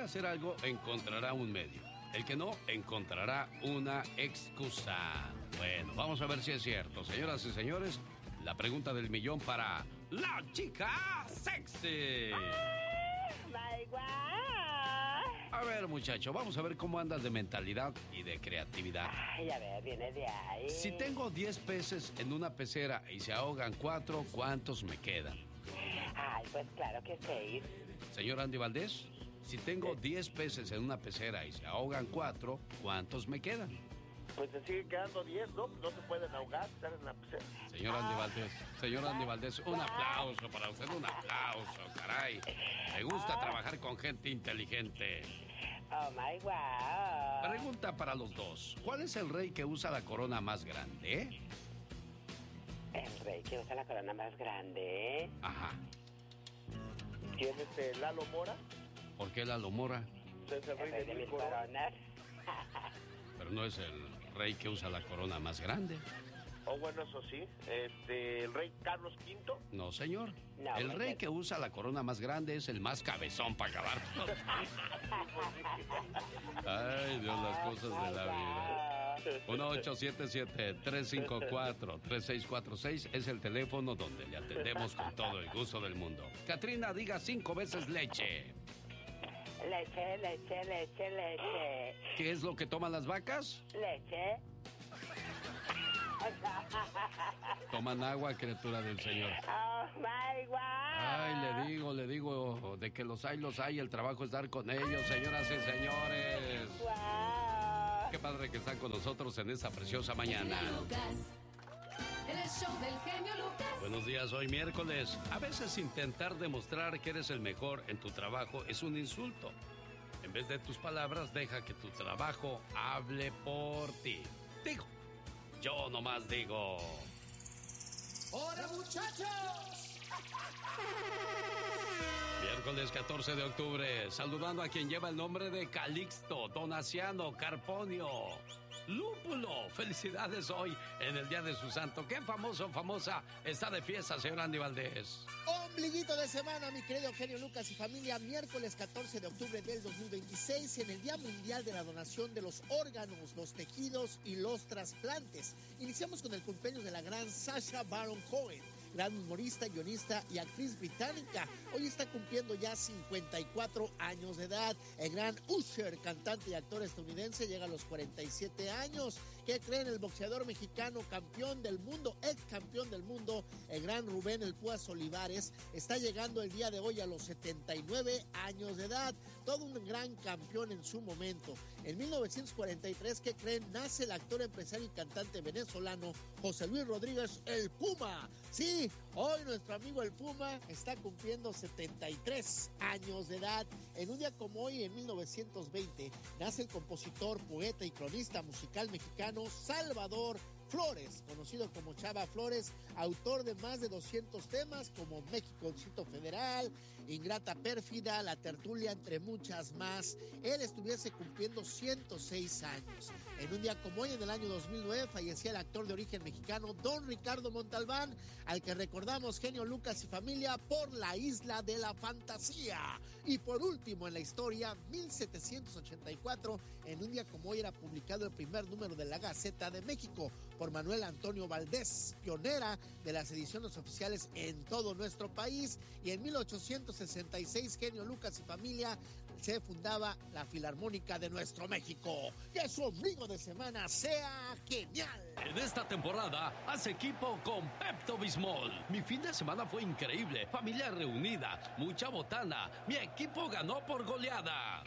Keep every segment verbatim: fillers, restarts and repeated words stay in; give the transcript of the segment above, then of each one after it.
quiere hacer algo, encontrará un medio. El que no, encontrará una excusa. Bueno, vamos a ver si es cierto. Señoras y señores, la pregunta del millón para la chica sexy. My God. A ver, muchacho, vamos a ver cómo andas de mentalidad y de creatividad. Ay, a ver, viene de ahí. Si tengo diez peces en una pecera y se ahogan cuatro, ¿cuántos me quedan? Ay, pues claro que seis. Señor Andy Valdés, si tengo diez peces en una pecera y se ahogan cuatro, ¿cuántos me quedan? Pues se siguen quedando diez, ¿no? No se pueden ahogar, estar en la pecera. Señor Andy Valdés, señor Andy Valdés, un aplauso para usted, un aplauso, caray. Me gusta trabajar con gente inteligente. Oh, my God. Pregunta para los dos. ¿Cuál es el rey que usa la corona más grande? El rey que usa la corona más grande. Ajá. ¿Quién es este Lalo Mora? ¿Por qué Lalo Mora? Es el rey, El rey de de mis mi corona. coronas. Pero no es el rey que usa la corona más grande. Oh, bueno, eso sí. Este, el rey Carlos quinto. No, señor. No, el no, rey no. que usa la corona más grande es el más cabezón para acabar. Ay, Dios, las cosas de la vida. uno ocho siete siete, tres cinco cuatro, tres seis cuatro seis es el teléfono donde le atendemos con todo el gusto del mundo. Catrina, diga cinco veces leche. Leche, leche, leche, leche. ¿Qué es lo que toman las vacas? Leche. Toman agua, criatura del Señor. Oh, my God. Ay, le digo, le digo, de que los hay, los hay, el trabajo es dar con ellos, señoras y señores. Wow. Qué padre que están con nosotros en esta preciosa mañana. En el show del genio Lucas. Buenos días, hoy miércoles. A veces intentar demostrar que eres el mejor en tu trabajo es un insulto. En vez de tus palabras, deja que tu trabajo hable por ti. Digo, yo nomás digo. ¡Hola, muchachos! Miércoles catorce de octubre, saludando a quien lleva el nombre de Calixto, Donaciano, Carponio, Lúpulo. Felicidades hoy en el día de su santo. ¿Qué famoso o famosa está de fiesta, señor Andy Valdés? Ombliguito de semana, mi querido genio Lucas y familia. Miércoles catorce de octubre del dos mil veintiséis, en el Día Mundial de la Donación de los Órganos, los Tejidos y los Trasplantes. Iniciamos con el cumpleaños de la gran Sacha Baron Cohen, gran humorista, guionista y actriz británica. Hoy está cumpliendo ya cincuenta y cuatro años de edad. El gran Usher, cantante y actor estadounidense, llega a los cuarenta y siete años. ¿Qué creen? El boxeador mexicano, campeón del mundo, ex campeón del mundo, el gran Rubén El Púas Olivares, está llegando el día de hoy a los setenta y nueve años de edad. Todo un gran campeón en su momento. En mil novecientos cuarenta y tres, ¿qué creen? Nace el actor, empresario y cantante venezolano José Luis Rodríguez El Puma. Sí, hoy nuestro amigo El Puma está cumpliendo setenta y tres años de edad. En un día como hoy, en mil novecientos veinte, nace el compositor, poeta y cronista musical mexicano Salvador Flores, conocido como Chava Flores, autor de más de doscientos temas como México, Distrito Federal, Ingrata Pérfida, La Tertulia, entre muchas más. Él estuviese cumpliendo ciento seis años. En un día como hoy, en el año dos mil nueve, fallecía el actor de origen mexicano Don Ricardo Montalbán, al que recordamos, genio Lucas y familia, por La Isla de la Fantasía. Y por último, en la historia, mil setecientos ochenta y cuatro, en un día como hoy era publicado el primer número de la Gaceta de México por Manuel Antonio Valdés, pionera de las ediciones oficiales en todo nuestro país. Y en mil ochocientos sesenta y seis, genio Lucas y familia, se fundaba la Filarmónica de nuestro México. Que su ombligo de semana sea genial. En esta temporada, haz equipo con Pepto-Bismol. Mi fin de semana fue increíble. Familia reunida, mucha botana. Mi equipo ganó por goleada.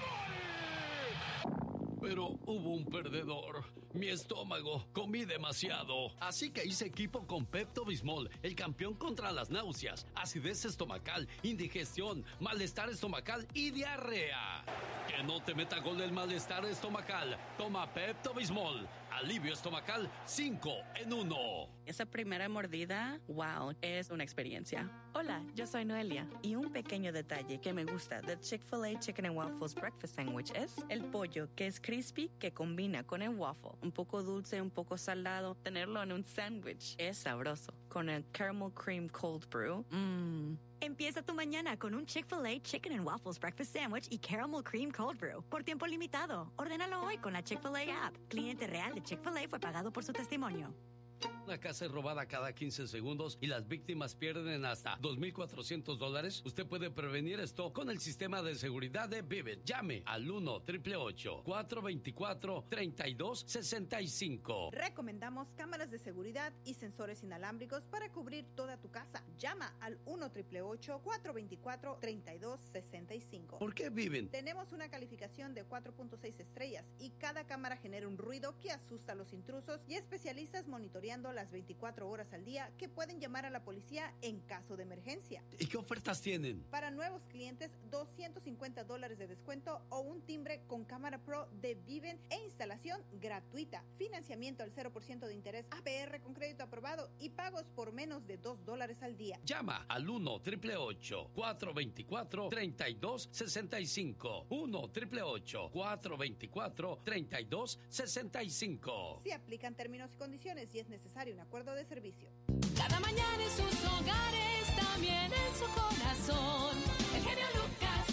Pero hubo un perdedor. Mi estómago, comí demasiado. Así que hice equipo con Pepto-Bismol, el campeón contra las náuseas, acidez estomacal, indigestión, malestar estomacal y diarrea. Que no te meta gol el malestar estomacal. Toma Pepto-Bismol. Alivio estomacal cinco en uno. Esa primera mordida, wow, es una experiencia. Hola, yo soy Noelia. Y un pequeño detalle que me gusta de Chick-fil-A Chicken and Waffles Breakfast Sandwich es el pollo, que es crispy, que combina con el waffle. Un poco dulce, un poco salado. Tenerlo en un sándwich es sabroso. con el Caramel Cream Cold Brew. Mmm. Empieza tu mañana con un Chick-fil-A Chicken and Waffles Breakfast Sandwich y Caramel Cream Cold Brew. Por tiempo limitado. Ordénalo hoy con la Chick-fil-A app. Cliente real de Chick-fil-A fue pagado por su testimonio. Una casa es robada cada quince segundos y las víctimas pierden hasta dos mil cuatrocientos dólares. Usted puede prevenir esto con el sistema de seguridad de Vivint. Llame al uno ocho ocho ocho, cuatro dos cuatro, tres dos seis cinco. Recomendamos cámaras de seguridad y sensores inalámbricos para cubrir toda tu casa. Llama al uno ocho ocho ocho, cuatro dos cuatro, tres dos seis cinco. ¿Por qué Vivint? Tenemos una calificación de cuatro punto seis estrellas y cada cámara genera un ruido que asusta a los intrusos y especialistas monitoreando las veinticuatro horas al día que pueden llamar a la policía en caso de emergencia. ¿Y qué ofertas tienen? Para nuevos clientes, doscientos cincuenta dólares de descuento o un timbre con cámara pro de Vivint e instalación gratuita. Financiamiento al cero por ciento de interés A P R con crédito aprobado y pagos por menos de dos dólares al día. Llama al uno ocho ocho ocho, cuatro dos cuatro, tres dos seis cinco. uno ocho ocho ocho, cuatro dos cuatro, tres dos seis cinco. Si aplican términos y condiciones y es necesario un acuerdo de servicio. Cada mañana en sus hogares, también en su corazón. El genio Lucas.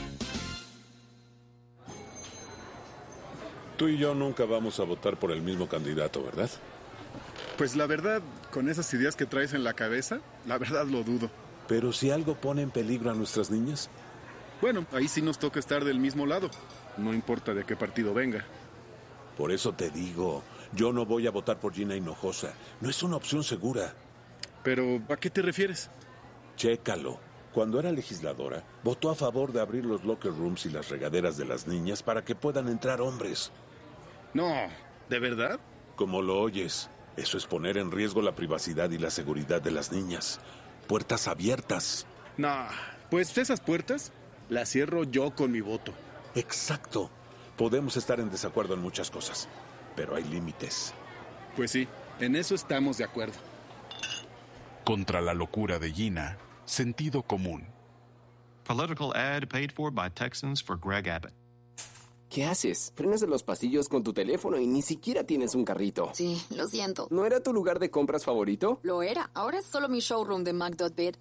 Tú y yo nunca vamos a votar por el mismo candidato, ¿verdad? Pues la verdad, con esas ideas que traes en la cabeza, la verdad lo dudo. Pero si algo pone en peligro a nuestras niñas. Bueno, ahí sí nos toca estar del mismo lado. No importa de qué partido venga. Por eso te digo, yo no voy a votar por Gina Hinojosa. No es una opción segura. Pero, ¿a qué te refieres? Chécalo. Cuando era legisladora, votó a favor de abrir los locker rooms y las regaderas de las niñas para que puedan entrar hombres. No, ¿de verdad? Como lo oyes, eso es poner en riesgo la privacidad y la seguridad de las niñas. Puertas abiertas. No, pues esas puertas las cierro yo con mi voto. Exacto. Podemos estar en desacuerdo en muchas cosas, pero hay límites. Pues sí, en eso estamos de acuerdo. Contra la locura de Gina, sentido común. Political ad paid for by Texans for Greg Abbott. ¿Qué haces? Frenas en los pasillos con tu teléfono y ni siquiera tienes un carrito. Sí, lo siento. ¿No era tu lugar de compras favorito? Lo era. Ahora es solo mi showroom de Mac dot bit.